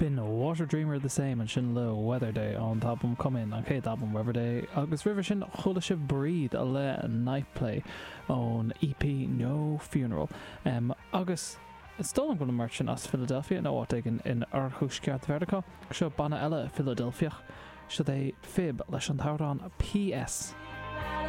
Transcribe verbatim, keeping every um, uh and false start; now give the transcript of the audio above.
Been a Water Dreamer the same and sin le Weather Day on album come in on Kate album River Day agus river sin chola sib breathe a le night play on E P No Funeral um, agus stolen go merchant as Philadelphia no what in in Arhushkat Vertica seo banna ella Philadelphia should they fib leis an tauran P S